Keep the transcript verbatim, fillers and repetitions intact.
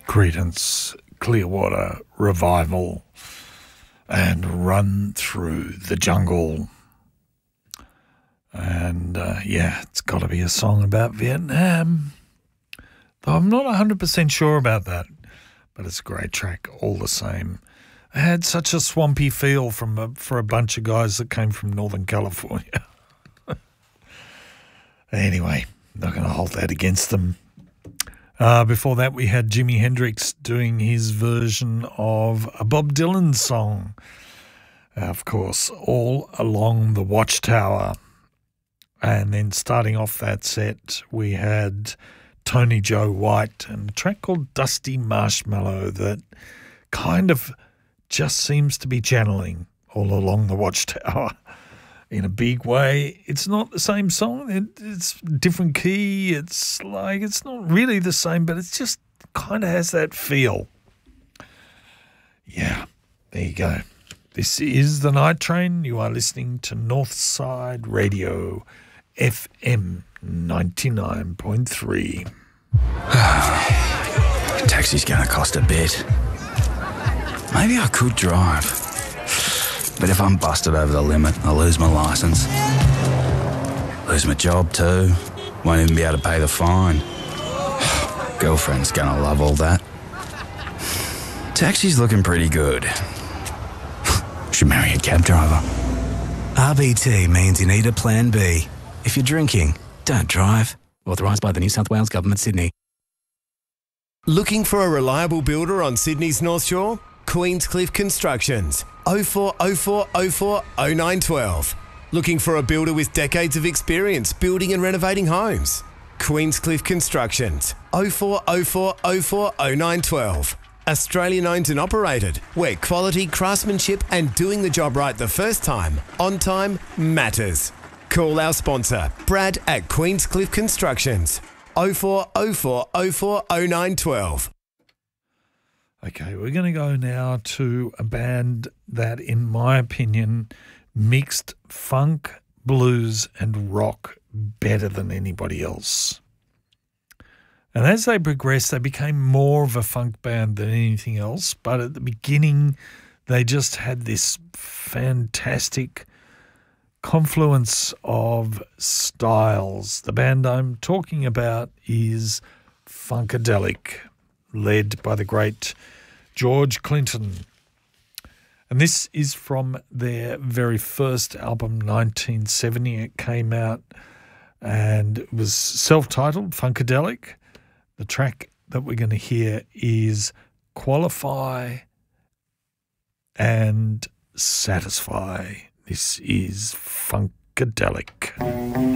Creedence Clearwater Revival and Run Through the Jungle. And uh, yeah, it's got to be a song about Vietnam. Though I'm not one hundred percent sure about that, but it's a great track all the same. It had such a swampy feel from a, for a bunch of guys that came from Northern California. Anyway, not going to hold that against them. Uh, before that, we had Jimi Hendrix doing his version of a Bob Dylan song. Uh, of course, All Along the Watchtower. And then starting off that set, we had Tony Joe White and a track called Dusty Marshmallow that kind of just seems to be channeling All Along the Watchtower in a big way. It's not the same song. It, it's different key. It's like, it's not really the same, but it just kind of has that feel. Yeah, there you go. This is The Night Train. You are listening to Northside Radio, F M ninety-nine point three. Taxi's going to cost a bit. Maybe I could drive. But if I'm busted over the limit, I'll lose my licence. Lose my job too. Won't even be able to pay the fine. Girlfriend's gonna love all that. Taxi's looking pretty good. Should marry a cab driver. R B T means you need a plan B. If you're drinking, don't drive. Authorised by the New South Wales Government, Sydney. Looking for a reliable builder on Sydney's North Shore? Queenscliff Constructions. oh four oh four oh four oh nine one two. Looking for a builder with decades of experience building and renovating homes? Queenscliff Constructions. oh four oh four oh four oh nine one two. Australian owned and operated, where quality, craftsmanship and doing the job right the first time, on time, matters. Call our sponsor, Brad at Queenscliff Constructions. oh four oh four oh four oh nine one two. Okay, we're going to go now to a band that, in my opinion, mixed funk, blues and rock better than anybody else. And as they progressed, they became more of a funk band than anything else. But at the beginning, they just had this fantastic confluence of styles. The band I'm talking about is Funkadelic, led by the great George Clinton. And this is from their very first album, nineteen seventy. It came out and it was self-titled, Funkadelic. The track that we're going to hear is Qualify and Satisfy. This is Funkadelic.